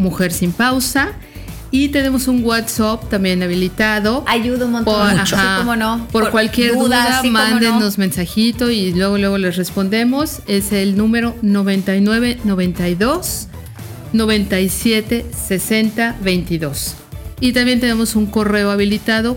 Mujer Sin Pausa. Y tenemos un WhatsApp también habilitado. Ayuda un montón. Mucho. Sí, cómo no. Por cualquier duda, sí, mándenos mensajito y luego les respondemos. Es el número 9992 97 60 22. Y también tenemos un correo habilitado,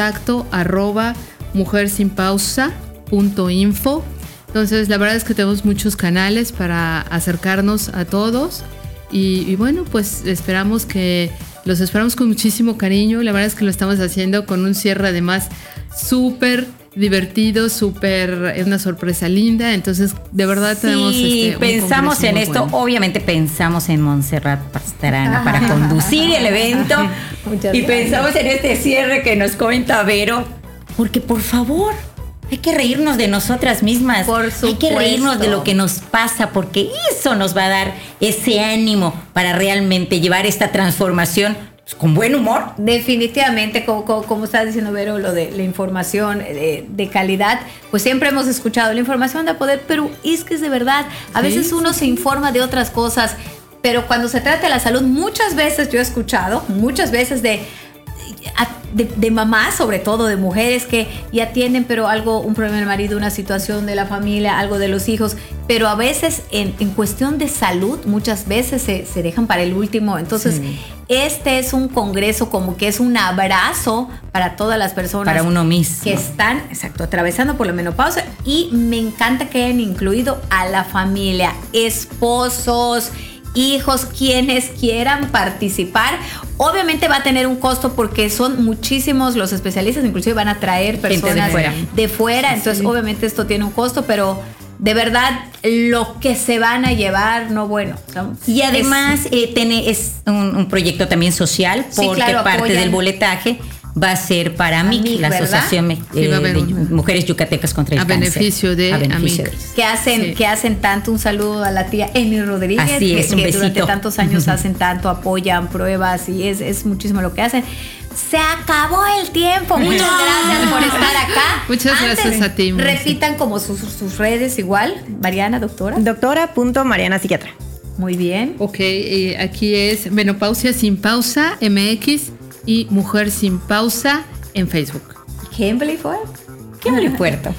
contacto@mujersinpausa.info. Entonces, la verdad es que tenemos muchos canales para acercarnos a todos. Y bueno, pues los esperamos con muchísimo cariño. La verdad es que lo estamos haciendo con un cierre además súper divertido, es una sorpresa linda. Entonces, de verdad tenemos pensamos en esto. Bueno. Obviamente pensamos en Montserrat Pastrana para conducir el evento. Y pensamos en este cierre que nos comenta Vero. Porque, por favor, hay que reírnos de nosotras mismas. Por supuesto. Hay que reírnos de lo que nos pasa, porque eso nos va a dar ese ánimo para realmente llevar esta transformación con buen humor. Definitivamente, como estás diciendo, Vero, lo de la información de calidad, pues siempre hemos escuchado la información da poder, pero es que es de verdad. A veces uno se informa de otras cosas, pero cuando se trata de la salud, muchas veces yo he escuchado, de mamás, sobre todo de mujeres que ya tienen un problema del marido, una situación de la familia, algo de los hijos, pero a veces en cuestión de salud muchas veces se dejan para el último. Entonces este es un congreso como que es un abrazo para todas las personas, para uno mismo, que están atravesando por la menopausia. Y me encanta que hayan incluido a la familia, esposos, hijos, quienes quieran participar. Obviamente va a tener un costo porque son muchísimos los especialistas, inclusive van a traer personas de fuera. Entonces obviamente esto tiene un costo, pero de verdad lo que se van a llevar, y además es un proyecto también social, porque parte del boletaje va a ser para AMIC, la Asociación de Mujeres Yucatecas contra el Cáncer. Beneficio de AMIC. Que hacen tanto. Un saludo a la tía Emi Rodríguez, así es, que durante tantos años hacen tanto, apoyan pruebas y es muchísimo lo que hacen. Se acabó el tiempo. Muchas gracias por estar acá. Muchas gracias a ti. Repitan como sus redes igual. Mariana, doctora. Doctora.marianapsiquiatra. Muy bien. Ok, aquí es Menopausia Sin Pausa MX y Mujer Sin Pausa en Facebook. Kimberly fue. Kimberly Puerto.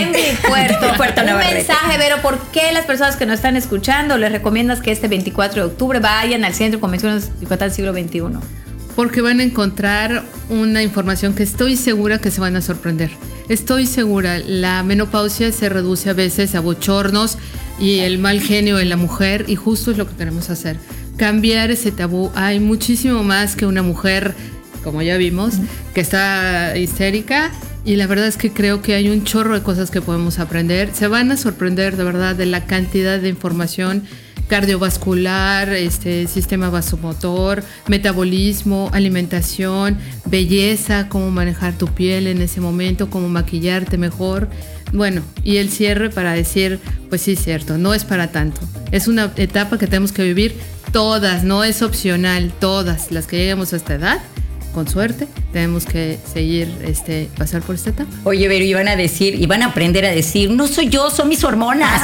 Un mensaje, Vero, ¿por qué las personas que nos están escuchando les recomiendas que este 24 de octubre vayan al Centro de Convenciones Yucatán Siglo XXI? Porque van a encontrar una información que estoy segura que se van a sorprender. Estoy segura, la menopausia se reduce a veces a bochornos y el mal genio en la mujer, y justo es lo que queremos hacer. Cambiar ese tabú. Hay muchísimo más que una mujer, como ya vimos, que está histérica, y la verdad es que creo que hay un chorro de cosas que podemos aprender. Se van a sorprender de verdad de la cantidad de información cardiovascular, sistema vasomotor, metabolismo, alimentación, belleza, cómo manejar tu piel en ese momento, cómo maquillarte mejor. Bueno, y el cierre para decir, pues sí, cierto, no es para tanto. Es una etapa que tenemos que vivir todas, no es opcional, todas las que lleguemos a esta edad. Con suerte, tenemos que seguir, pasar por esta etapa. Oye, Vero, iban a aprender a decir, no soy yo, son mis hormonas.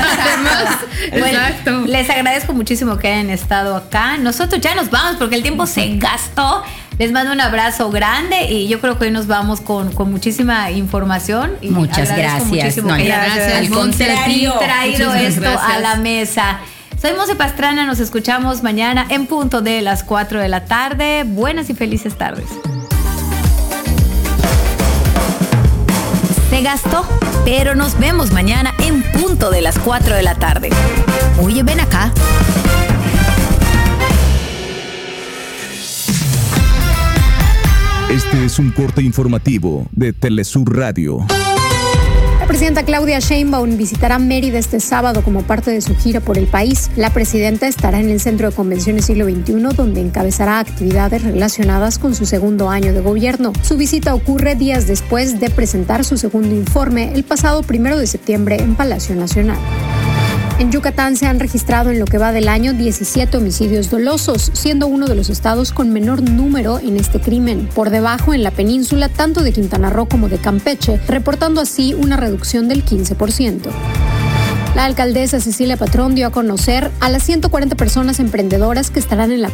Exacto. Bueno, les agradezco muchísimo que hayan estado acá. Nosotros ya nos vamos porque el tiempo se gastó. Les mando un abrazo grande y yo creo que hoy nos vamos con muchísima información. Y muchas gracias. Al contrario, traído esto a la mesa. Soy Monse Pastrana, nos escuchamos mañana en punto de las 4 de la tarde. Buenas y felices tardes. Se gastó, pero nos vemos mañana en punto de las 4 de la tarde. Oye, ven acá. Este es un corte informativo de Telesur Radio. La presidenta Claudia Sheinbaum visitará Mérida este sábado como parte de su gira por el país. La presidenta estará en el Centro de Convenciones Siglo XXI, donde encabezará actividades relacionadas con su segundo año de gobierno. Su visita ocurre días después de presentar su segundo informe el pasado 1 de septiembre en Palacio Nacional. En Yucatán se han registrado en lo que va del año 17 homicidios dolosos, siendo uno de los estados con menor número en este crimen. Por debajo en la península, tanto de Quintana Roo como de Campeche, reportando así una reducción del 15%. La alcaldesa Cecilia Patrón dio a conocer a las 140 personas emprendedoras que estarán en la